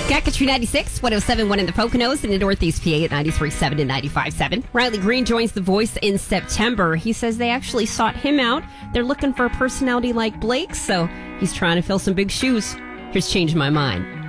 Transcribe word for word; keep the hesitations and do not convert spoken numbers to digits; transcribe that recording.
Cat Country ninety-six, one oh seven point one in the Poconos, and in Northeast P A at ninety-three point seven and ninety-five point seven. Riley Green joins The Voice in September. He says they actually sought him out. They're looking for a personality like Blake, so he's trying to fill some big shoes. Here's Change My Mind.